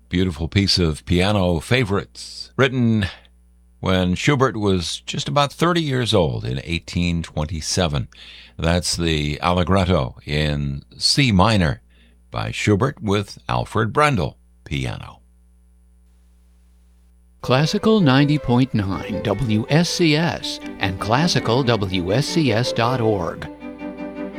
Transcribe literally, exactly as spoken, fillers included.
Beautiful piece of piano favorites, written when Schubert was just about thirty years old in eighteen twenty-seven. That's the Allegretto in C minor by Schubert with Alfred Brendel piano. Classical ninety point nine W S C S and classical W S C S dot org.